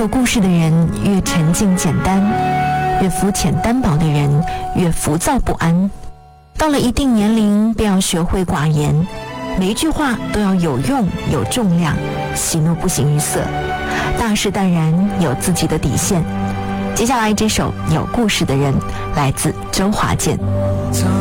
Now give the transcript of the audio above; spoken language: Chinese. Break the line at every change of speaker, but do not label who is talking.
有故事的人越沉静简单，越肤浅单薄的人越浮躁不安。到了一定年龄，便要学会寡言，每一句话都要有用有重量，喜怒不形于色，大事淡然，有自己的底线。接下来这首有故事的人来自周华健。
苍